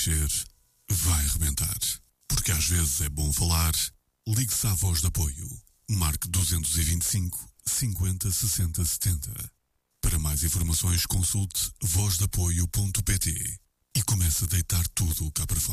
encher, vai rebentar. Porque às vezes é bom falar. Ligue-se à Voz de Apoio. Marque 225 50 60 70. Para mais informações consulte vozdeapoio.pt e comece a deitar tudo cá para fora.